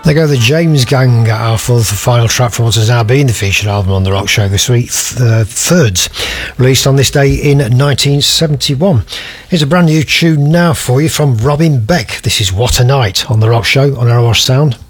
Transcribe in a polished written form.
There go the James Gang, our fourth and final track from what has now been the featured album on The Rock Show this week, Thirds, released on this day in 1971. Here's a brand new tune now for you from Robin Beck. This is What a Night on The Rock Show on ROS Sound.